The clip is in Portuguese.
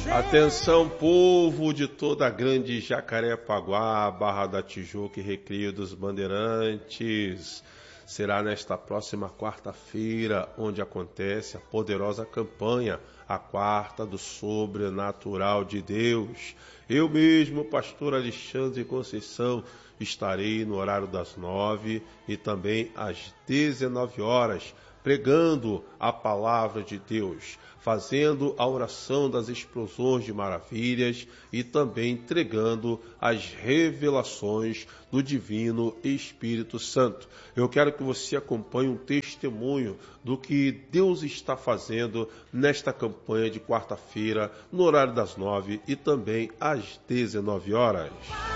Atenção, povo de toda a grande Jacarepaguá, Barra da Tijuca e Recreio dos Bandeirantes. Será nesta próxima quarta-feira onde acontece a poderosa campanha, a quarta do sobrenatural de Deus. Eu mesmo, pastor Alexandre Conceição, estarei no horário das 9 e também às 19 horas, pregando a palavra de Deus, fazendo a oração das explosões de maravilhas e também entregando as revelações do Divino Espírito Santo. Eu quero que você acompanhe um testemunho do que Deus está fazendo nesta campanha de quarta-feira, no horário das 9 e também às 19 horas.